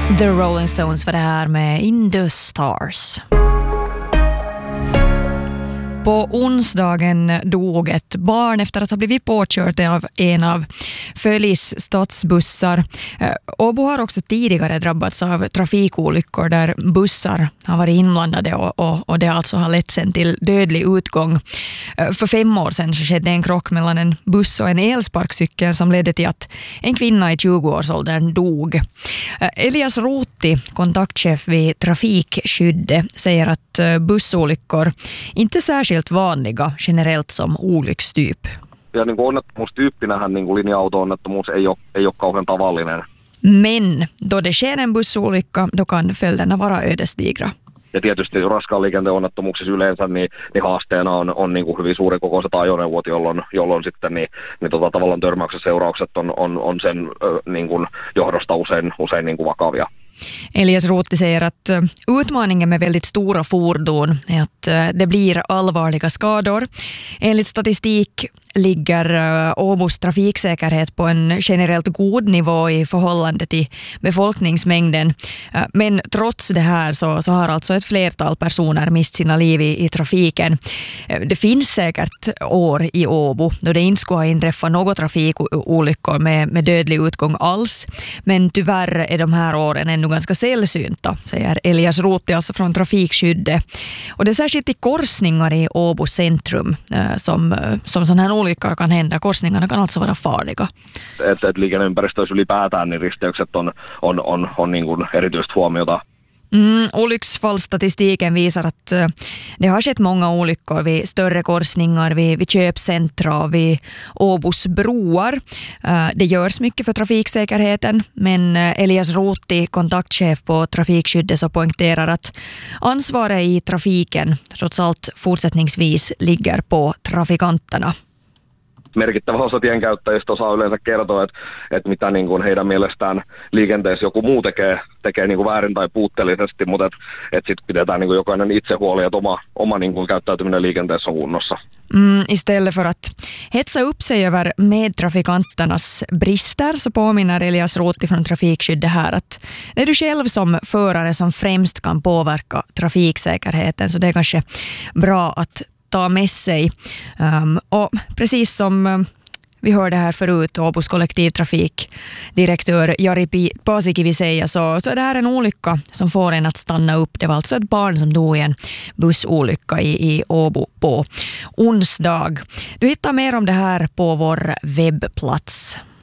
The Rolling Stones var det här med In the Stars. På onsdagen dog ett barn efter att ha blivit påkört av en av Fölis stadsbussar. Åbo har också tidigare drabbats av trafikolyckor där bussar har varit inblandade och det alltså har lett sen till dödlig utgång. För 5 år sedan så skedde en krock mellan en buss och en elsparkcykel som ledde till att en kvinna i 20-årsåldern dog. Elias Ruutti, kontaktchef vid Trafikskyddet, säger att bussolyckor inte särskilt vanliga generellt som olyckstyp. Ja niin kuin onnettomuustyyppinähän niin kuin linja-auto-onnettomuus ei ole kauhean tavallinen. Men då det sker en bussolycka, då kan följderna vara ödesdigra. Ja tietysti raskaan liikenteen onnettomuuksissa yleensä niin haasteena on niin kuin hyvin suuren kokoiset ajoneuvot, jolloin sitten tavallaan törmäyksen seuraukset on sen niin kuin johdosta usein niin kuin vakavia. Elias Ruutti säger att utmaningen med väldigt stora fordon är att det blir allvarliga skador. Enligt statistik ligger Åbos trafiksäkerhet på en generellt god nivå i förhållande till befolkningsmängden. Men trots det här så har alltså ett flertal personer mist sina liv i trafiken. Det finns säkert år i Åbo då det inte skulle ha inträffat något trafikolyckor med dödlig utgång alls. Men tyvärr är de här åren ännu ganska sällsynta, säger Elias Ruutti alltså från Trafikskyddet. Och det är särskilt i korsningar i Åbo centrum som sån här olyckor kan hända. Korsningarna kan alltså vara farliga. Että liikenneympäristöissä ylipäätään niin risteykset on niin kuin erityistä huomiota. Olycksfallsstatistiken visar att det har skett många olyckor vid större korsningar, vid köpcentra och vid Åbos broar. Det görs mycket för trafiksäkerheten, men Elias Ruutti, kontaktchef på Trafikskyddet, så poängterar att ansvaret i trafiken trots allt fortsättningsvis ligger på trafikanterna. Merkittävä osa tienkäyttäjistä osaa yleensä kertoa, että mitä niin kuin heidän mielestään liikenteessä joku muu tekee niin kuin väärin tai puutteellisesti, mutta että sitten pidetään niin kuin jokainen itse huoli, että oma niin kuin käyttäytyminen liikenteessä on kunnossa. Istället för att hetsa upp sig över medtrafikanternas brister så påminner Elias Ruutti från Trafikskyddet här att det är du själv som förare som främst kan påverka trafiksäkerheten, så det är kanske bra att ta med sig. Och precis som vi hörde här förut, Åbos kollektivtrafikdirektör Jari Paasikivi säger, så är det här en olycka som får en att stanna upp. Det var alltså ett barn som dog i en bussolycka i Åbo på onsdag. Du hittar mer om det här på vår webbplats.